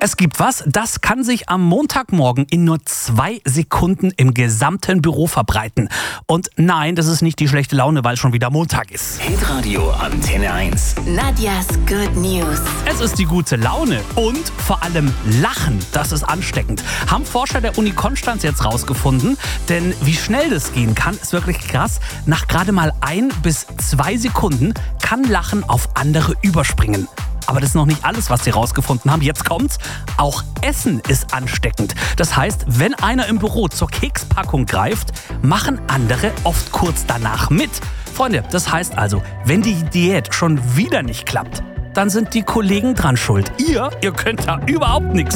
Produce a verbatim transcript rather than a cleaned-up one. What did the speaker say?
Es gibt was, das kann sich am Montagmorgen in nur zwei Sekunden im gesamten Büro verbreiten. Und nein, das ist nicht die schlechte Laune, weil schon wieder Montag ist. Hitradio Antenne eins. Nadjas Good News. Es ist die gute Laune und vor allem Lachen, das ist ansteckend. Haben Forscher der Uni Konstanz jetzt rausgefunden. Denn wie schnell das gehen kann, ist wirklich krass. Nach gerade mal ein bis zwei Sekunden kann Lachen auf andere überspringen. Aber das ist noch nicht alles, was sie rausgefunden haben. Jetzt kommt's. Auch Essen ist ansteckend. Das heißt, wenn einer im Büro zur Kekspackung greift, machen andere oft kurz danach mit. Freunde, das heißt also, wenn die Diät schon wieder nicht klappt, dann sind die Kollegen dran schuld. Ihr, ihr könnt da überhaupt nichts